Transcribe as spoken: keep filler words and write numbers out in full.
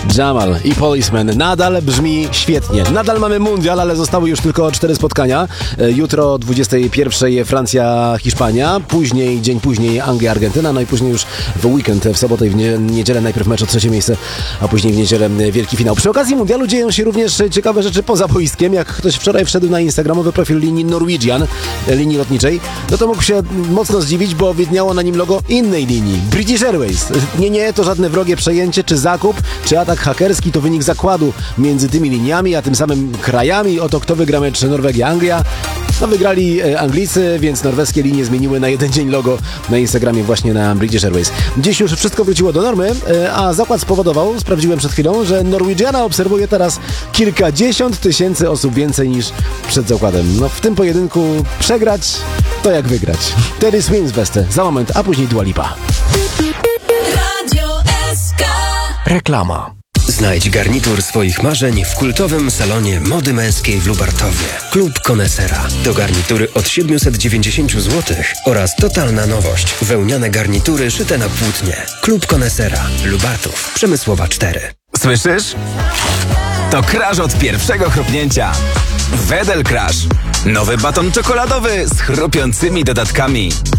Jamal i Policeman nadal brzmi świetnie. Nadal mamy mundial, ale zostały już tylko cztery spotkania. Jutro o dwudziestej pierwszej Francja, Hiszpania, później, dzień później Anglia, Argentyna, no i później już w weekend, w sobotę i w nie, niedzielę najpierw mecz o trzecie miejsce, a później w niedzielę wielki finał. Przy okazji mundialu dzieją się również ciekawe rzeczy poza boiskiem. Jak ktoś wczoraj wszedł na instagramowy profil linii Norwegian, linii lotniczej, no to mógł się mocno zdziwić, bo widniało na nim logo innej linii, British Airways. Nie, nie, to żadne wrogie przejęcie, czy zakup, czy atak hakerski, to wynik zakładu między tymi liniami, a tym samym krajami. Oto kto wygra mecz Norwegia-Anglia. No wygrali Anglicy, więc norweskie linie zmieniły na jeden dzień logo na Instagramie właśnie na British Airways. Dziś już wszystko wróciło do normy, a zakład spowodował, sprawdziłem przed chwilą, że Norwegiana obserwuje teraz kilkadziesiąt tysięcy osób więcej niż przed zakładem. No w tym pojedynku przegrać to jak wygrać. Teddy Swims Beste za moment, a później Dua Lipa. Reklama. Znajdź garnitur swoich marzeń w kultowym salonie mody męskiej w Lubartowie. Klub Konesera. To garnitury od siedemset dziewięćdziesiąt złotych oraz totalna nowość. Wełniane garnitury szyte na płótnie. Klub Konesera. Lubartów. Przemysłowa cztery. Słyszysz? To crash od pierwszego chrupnięcia. Wedel Crash. Nowy baton czekoladowy z chrupiącymi dodatkami.